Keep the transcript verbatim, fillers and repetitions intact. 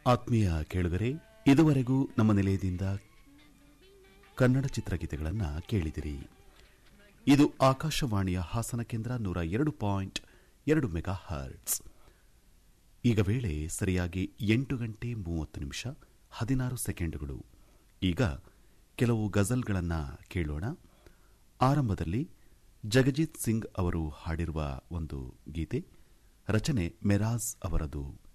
ಆತ್ಮೀಯ ಕೇಳುಗರೆ, ಇದುವರೆಗೂ ನಮ್ಮ ನಿಲಯದಿಂದ ಕನ್ನಡ ಚಿತ್ರಗೀತೆಗಳನ್ನು ಕೇಳಿದಿರಿ. ಇದು ಆಕಾಶವಾಣಿಯ ಹಾಸನ ಕೇಂದ್ರ ನೂರ ಎರಡು ಪಾಯಿಂಟ್ ಎರಡು ಮೆಗಾ ಹರ್ಟ್ಸ್. ಈಗ ವೇಳೆ ಸರಿಯಾಗಿ ಎಂಟು ಗಂಟೆ ಮೂವತ್ತು ನಿಮಿಷ ಹದಿನಾರು ಸೆಕೆಂಡುಗಳು. ಈಗ ಕೆಲವು ಗಜಲ್ಗಳನ್ನು ಕೇಳೋಣ. ಆರಂಭದಲ್ಲಿ ಜಗಜಿತ್ ಸಿಂಗ್ ಅವರು ಹಾಡಿರುವ ಒಂದು ಗೀತೆ, ರಚನೆ ಮೆರಾಜ್ ಅವರದು.